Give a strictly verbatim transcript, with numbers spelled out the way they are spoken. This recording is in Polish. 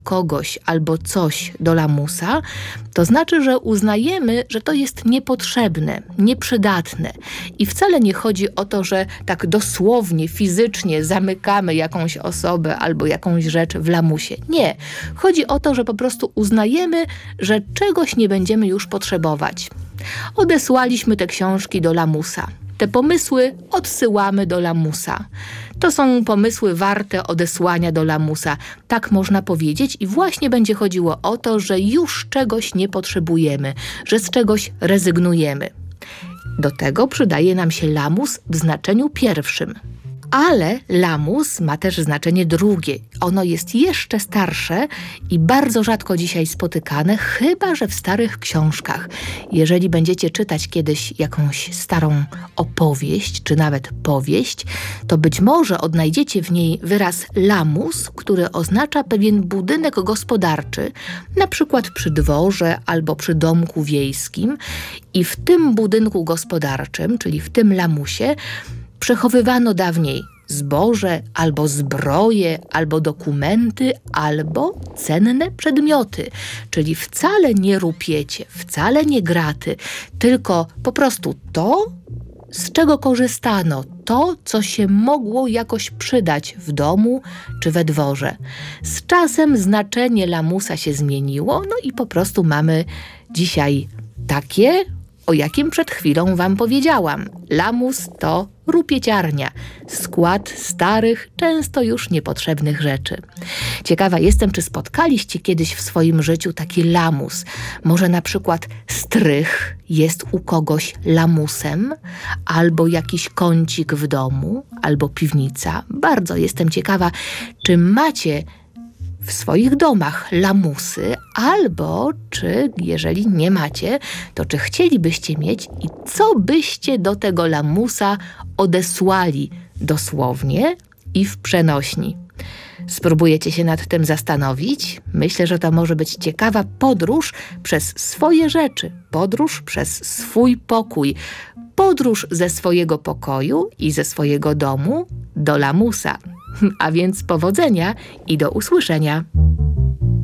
kogoś albo coś do lamusa, to znaczy, że uznajemy, że to jest niepotrzebne, nieprzydatne. I wcale nie chodzi o to, że tak dosłownie, fizycznie zamykamy jakąś osobę albo jakąś rzecz w lamusie. Nie. Chodzi o to, że po prostu uznajemy, że czegoś nie będziemy już potrzebować. Odesłaliśmy te książki do lamusa. Te pomysły odsyłamy do lamusa. To są pomysły warte odesłania do lamusa. Tak można powiedzieć i właśnie będzie chodziło o to, że już czegoś nie potrzebujemy, że z czegoś rezygnujemy. Do tego przydaje nam się lamus w znaczeniu pierwszym. Ale lamus ma też znaczenie drugie. Ono jest jeszcze starsze i bardzo rzadko dzisiaj spotykane, chyba że w starych książkach. Jeżeli będziecie czytać kiedyś jakąś starą opowieść, czy nawet powieść, to być może odnajdziecie w niej wyraz lamus, który oznacza pewien budynek gospodarczy, na przykład przy dworze albo przy domku wiejskim. I w tym budynku gospodarczym, czyli w tym lamusie, przechowywano dawniej zboże, albo zbroje, albo dokumenty, albo cenne przedmioty. Czyli wcale nie rupiecie, wcale nie graty, tylko po prostu to, z czego korzystano, to, co się mogło jakoś przydać w domu czy we dworze. Z czasem znaczenie lamusa się zmieniło, no i po prostu mamy dzisiaj takie, o jakim przed chwilą wam powiedziałam. Lamus to rupieciarnia, skład starych, często już niepotrzebnych rzeczy. Ciekawa jestem, czy spotkaliście kiedyś w swoim życiu taki lamus. Może na przykład strych jest u kogoś lamusem, albo jakiś kącik w domu, albo piwnica. Bardzo jestem ciekawa, czy macie w swoich domach lamusy, albo czy, jeżeli nie macie, to czy chcielibyście mieć i co byście do tego lamusa odesłali dosłownie i w przenośni. Spróbujecie się nad tym zastanowić? Myślę, że to może być ciekawa podróż przez swoje rzeczy, podróż przez swój pokój, podróż ze swojego pokoju i ze swojego domu do lamusa. A więc powodzenia i do usłyszenia.